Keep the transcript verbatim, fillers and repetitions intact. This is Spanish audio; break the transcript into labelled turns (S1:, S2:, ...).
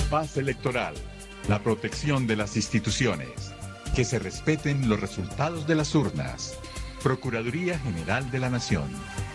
S1: Paz electoral, la protección de las instituciones, que se respeten los resultados de las urnas. Procuraduría General de la Nación.